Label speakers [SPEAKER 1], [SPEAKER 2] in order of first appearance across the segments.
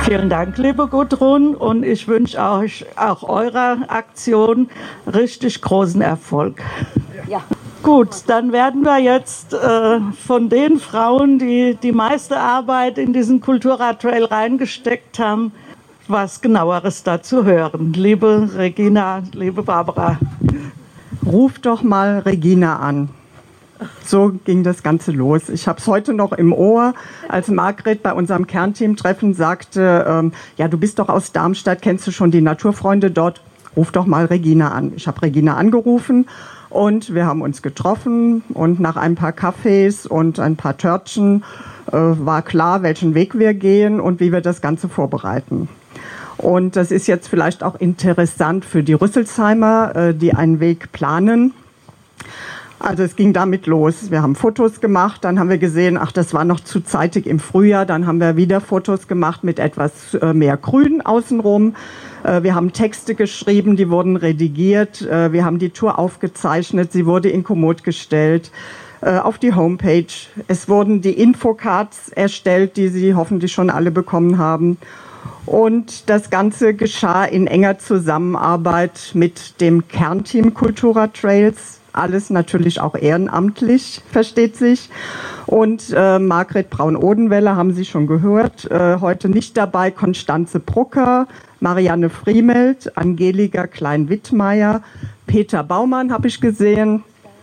[SPEAKER 1] Vielen Dank, liebe Gudrun, und ich wünsche euch auch eurer Aktion richtig großen Erfolg.
[SPEAKER 2] Ja.
[SPEAKER 1] Gut, dann werden wir jetzt von den Frauen, die die meiste Arbeit in diesen Kulturradtrail reingesteckt haben, was Genaueres dazu hören. Liebe Regina, liebe Barbara.
[SPEAKER 3] Ruf doch mal Regina an. So ging das Ganze los. Ich habe es heute noch im Ohr, als Margret bei unserem Kernteam-Treffen sagte, ja, du bist doch aus Darmstadt, kennst du schon die Naturfreunde dort? Ruf doch mal Regina an. Ich habe Regina angerufen und wir haben uns getroffen und nach ein paar Kaffees und ein paar Törtchen war klar, welchen Weg wir gehen und wie wir das Ganze vorbereiten. Und das ist jetzt vielleicht auch interessant für die Rüsselsheimer, die einen Weg planen. Also es ging damit los. Wir haben Fotos gemacht, dann haben wir gesehen, ach, das war noch zu zeitig im Frühjahr. Dann haben wir wieder Fotos gemacht mit etwas mehr Grün außenrum. Wir haben Texte geschrieben, die wurden redigiert. Wir haben die Tour aufgezeichnet, sie wurde in Komoot gestellt, auf die Homepage. Es wurden die Infocards erstellt, die Sie hoffentlich schon alle bekommen haben. Und das Ganze geschah in enger Zusammenarbeit mit dem Kernteam Kulturradtrails. Alles natürlich auch ehrenamtlich, versteht sich. Und Margret Braun-Odenwelle haben Sie schon gehört. Heute nicht dabei Konstanze Brucker, Marianne Friemelt, Angelika Klein-Wittmeier, Peter Baumann habe ich gesehen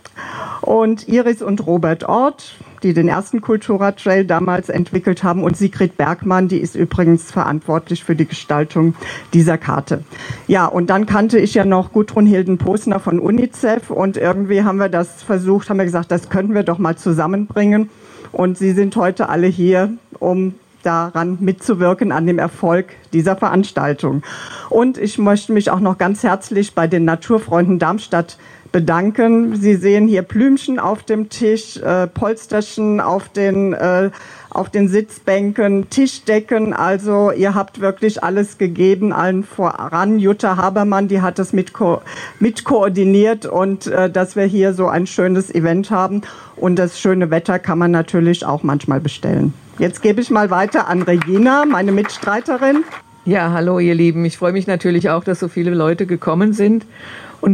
[SPEAKER 3] und Iris und Robert Ort, die den ersten Kulturradtrail damals entwickelt haben, und Sigrid Bergmann, die ist übrigens verantwortlich für die Gestaltung dieser Karte. Ja, und dann kannte ich ja noch Gudrun Hilden-Posner von UNICEF und irgendwie haben wir das versucht, haben wir gesagt, das könnten wir doch mal zusammenbringen, und Sie sind heute alle hier, um daran mitzuwirken, an dem Erfolg dieser Veranstaltung. Und ich möchte mich auch noch ganz herzlich bei den Naturfreunden Darmstadt bedanken. Sie sehen hier Blümchen auf dem Tisch, Polsterchen auf den Sitzbänken, Tischdecken. Also ihr habt wirklich alles gegeben, allen voran. Jutta Habermann, die hat das mit koordiniert, und dass wir hier so ein schönes Event haben. Und das schöne Wetter kann man natürlich auch manchmal bestellen. Jetzt gebe ich mal weiter an Regina, meine Mitstreiterin.
[SPEAKER 4] Ja, hallo ihr Lieben. Ich freue mich natürlich auch, dass so viele Leute gekommen sind.